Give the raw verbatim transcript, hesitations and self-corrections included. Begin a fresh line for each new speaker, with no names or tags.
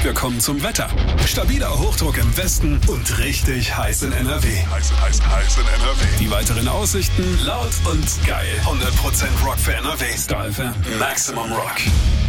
wir kommen zum Wetter. Stabiler Hochdruck im Westen und richtig heiß in N R W.
Heiß, heiß, heiß in N R W.
Die weiteren Aussichten laut und geil. hundert Prozent Rock für N R W. Star F M. Maximum Rock.